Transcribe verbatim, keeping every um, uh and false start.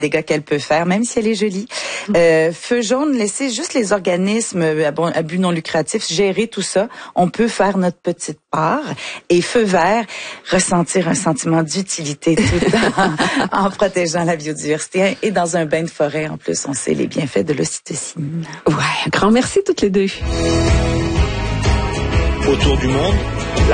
dégâts qu'elle peut faire, même si elle est jolie. Euh, feu jaune, laissez juste les organismes à, bon, à but non lucratif gérer tout ça. On peut faire notre petite part. Et feu vert, ressentir un sentiment d'utilité tout en, en protégeant la biodiversité. Et dans un bain de forêt, en plus, on sait les bienfaits de l'ocytocine. Ouais, un grand merci toutes les deux. Autour du monde.